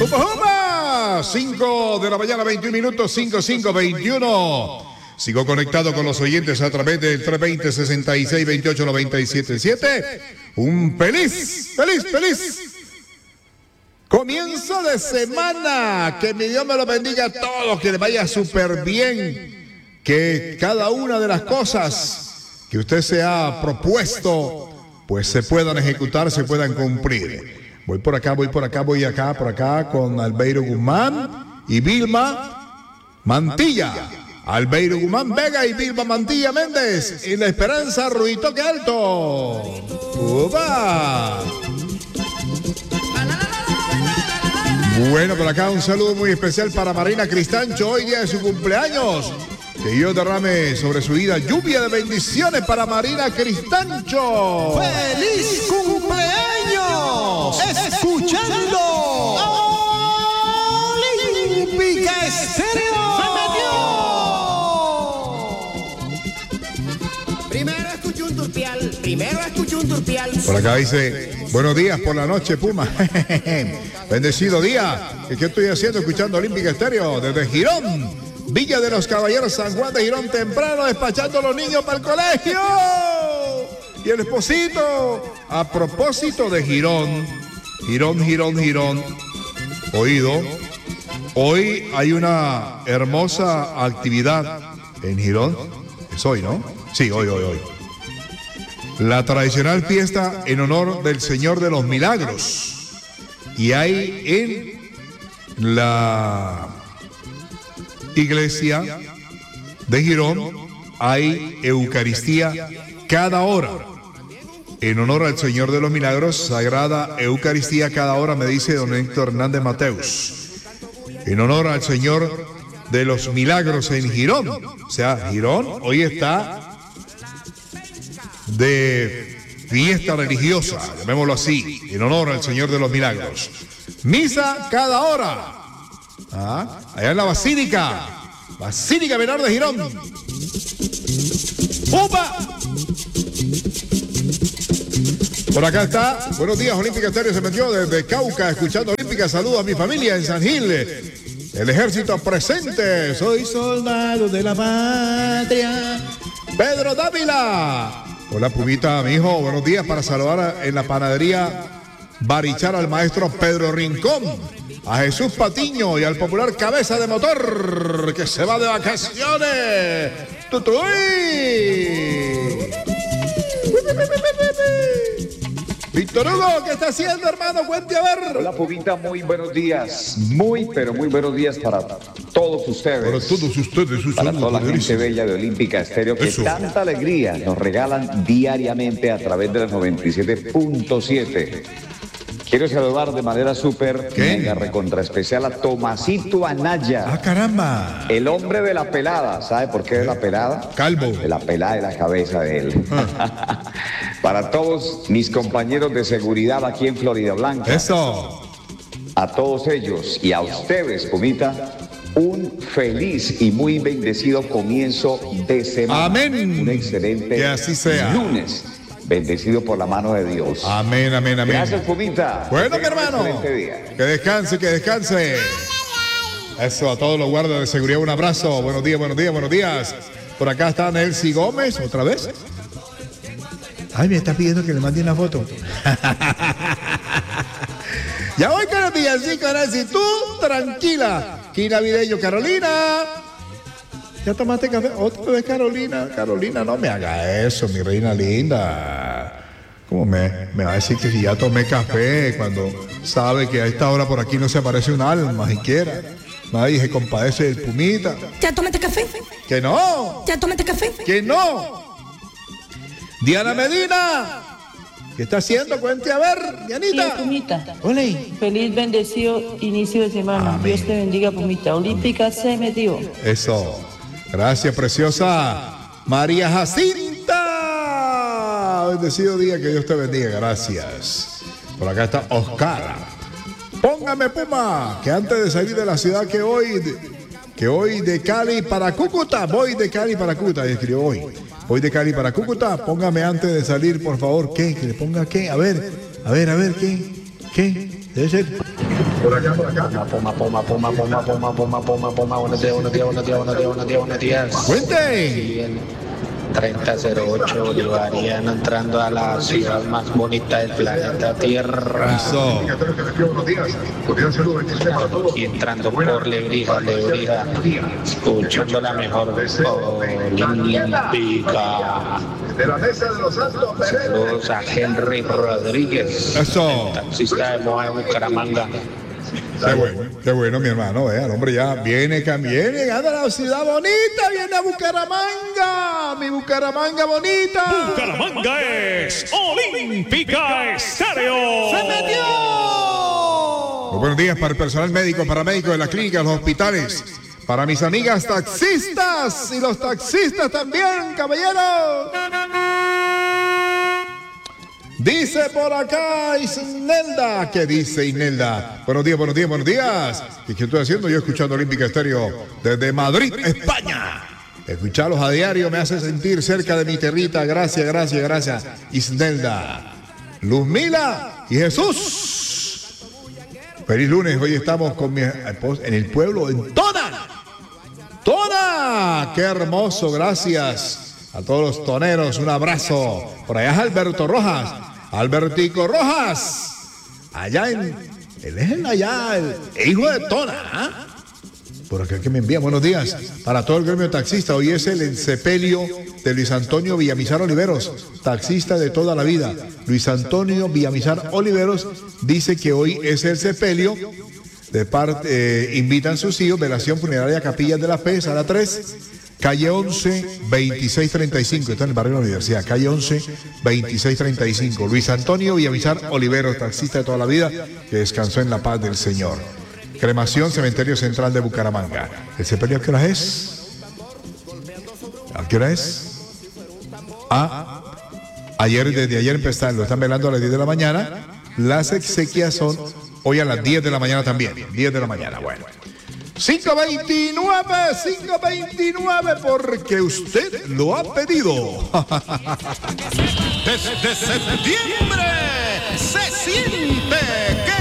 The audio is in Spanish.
¡Opa! 5 de la mañana, 21 minutos, 5:21. Sigo conectado con los oyentes a través del 320-6628-977. Un feliz comienzo de semana. Que mi Dios me lo bendiga a todos, que les vaya súper bien. Que cada una de las cosas que usted se ha propuesto, pues se puedan ejecutar, se puedan cumplir. Voy por acá, por acá con Albeiro Guzmán y Vilma Mantilla. Albeiro Guzmán Vega y Vilma Mantilla Méndez. Y La Esperanza Ruitoque Alto. ¡Upa! Bueno, por acá un saludo muy especial para Marina Cristancho, hoy día de su cumpleaños. Que Dios derrame sobre su vida lluvia de bendiciones para Marina Cristancho. ¡Feliz cumpleaños! Escuchando Olímpica Estéreo. ¡Se metió! Primero escucho un turpial. Por acá dice, buenos días por la noche, Puma. Bendecido día. ¿Qué estoy haciendo? Escuchando Olímpica Estéreo desde Girón. Villa de los Caballeros, San Juan de Girón, temprano, despachando a los niños para el colegio. Y el esposito, a propósito de Girón. Oído, hoy hay una hermosa actividad en Girón. Es hoy, ¿no? Sí, hoy. La tradicional fiesta en honor del Señor de los Milagros. Y hay en la iglesia de Girón, hay Eucaristía cada hora. En honor al Señor de los Milagros, Sagrada Eucaristía cada hora, me dice don Héctor Hernández Mateus. En honor al Señor de los Milagros en Girón. O sea, Girón hoy está de fiesta religiosa, llamémoslo así, en honor al Señor de los Milagros. Misa cada hora. Allá en la Basílica Menor de Girón. ¡Upa! Por acá está, buenos días, Olímpica Estéreo se metió desde Cauca, escuchando Olímpica. Saludos a mi familia en San Gil. El ejército presente. Soy soldado de la patria. Pedro Dávila. Hola, Pumita, mi hijo, buenos días, para saludar en la panadería Barichar al maestro Pedro Rincón, a Jesús Patiño y al popular Cabeza de Motor, que se va de vacaciones. ¡Tutuy! Víctor Hugo, ¿qué está haciendo, hermano? Cuente a ver. Hola, Pumita, muy buenos días. Muy buenos días para todos ustedes. Para toda la gente bella de Olímpica Estéreo, que tanta alegría nos regalan diariamente a través de las 97.7. Quiero saludar de manera súper mega recontra especial a Tomasito Anaya. ¡Ah, caramba! El hombre de la pelada. ¿Sabe por qué de la pelada? Calvo. De la pelada de la cabeza de él. Para todos mis compañeros de seguridad aquí en Florida Blanca. ¡Eso! A todos ellos y a ustedes, Pumita, un feliz y muy bendecido comienzo de semana. Amén. Un excelente que así sea. Lunes. Bendecido por la mano de Dios. Amén. Gracias, Pumita. Bueno, mi hermano. Que descanse. Eso, a todos los guardas de seguridad, un abrazo. Buenos días. Por acá está Nelcy Gómez, ¿otra vez? Ay, me está pidiendo que le mande una foto. Ya voy con el villancico, Nelcy. Tú, tranquila. Aquí navideño, Carolina. ¿Ya tomaste café? ¿Otra vez, Carolina? Carolina, no me haga eso, mi reina linda. ¿Cómo me va a decir que si ya tomé café cuando sabe que a esta hora por aquí no se aparece un alma siquiera? Nadie se compadece del Pumita. ¿Ya tomaste café? ¡Que no! ¿Ya tomaste café? ¡Que no! Diana Medina. ¿Qué está haciendo? Cuente a ver, Dianita. Sí, Pumita. Hola. Feliz bendecido inicio de semana. Amén. Dios te bendiga, Pumita. Olímpica se metió. Eso. Gracias, preciosa María Jacinta. Bendecido día, que Dios te bendiga. Gracias. Por acá está Oscar. Póngame, Puma, que antes de salir de la ciudad que hoy de Cali para Cúcuta, voy de Cali para Cúcuta, y escribió hoy. Voy de Cali para Cúcuta, póngame antes de salir, por favor, ¿qué? Que le ponga qué, a ver, ¿qué? Debe ser. Por acá. Poma. Buenos días. ¡Cuente! 3008 Bolivariano entrando a la ciudad más bonita del planeta Tierra. Eso. Y entrando por Lebrija, escuchando la mejor olímpica. De la mesa de los Santos Pereira. Saludos a Henry Rodríguez, Eso. taxista de Moa de Bucaramanga. Qué bueno, mi hermano. El hombre ya viene llegando a la ciudad bonita, viene a Bucaramanga. Mi Bucaramanga bonita. Bucaramanga es Olímpica Estéreo. ¡Se metió! Muy buenos días para el personal médico, paramédico de las clínicas, los hospitales. Para mis amigas taxistas y los taxistas también, caballeros. Dice por acá Isnelda. ¿Qué dice Isnelda? Buenos días. ¿Y qué estoy haciendo? Yo escuchando Olímpica Estéreo desde Madrid, España. Escucharlos a diario me hace sentir cerca de mi tierrita. Gracias. Isnelda, Luzmila y Jesús. Feliz lunes. Hoy estamos con mi esposa en el pueblo, en Tona. ¡Qué hermoso! Gracias a todos los toneros. Un abrazo. Por allá es Albertico Rojas. Allá él es el hijo de Tona. Por acá que me envía. Buenos días para todo el gremio taxista. Hoy es el sepelio de Luis Antonio Villamizar Oliveros, taxista de toda la vida. Luis Antonio Villamizar Oliveros dice que hoy es el sepelio. De parte, invitan sus hijos, velación funeraria Capillas de la Fe, sala 3, calle 11, 2635. Está en el barrio de la Universidad, calle 11, 2635. Luis Antonio Villamizar Oliveros, taxista de toda la vida, que descansó en la paz del Señor. Cremación, Cementerio Central de Bucaramanga. ¿El sepelio a qué hora es? ¿A qué hora es? Desde ayer empezaron, lo están velando a las 10 de la mañana. Las exequias son hoy a las 10 de la mañana también. 10 de la mañana, bueno. 529, porque usted lo ha pedido. Desde septiembre se siente que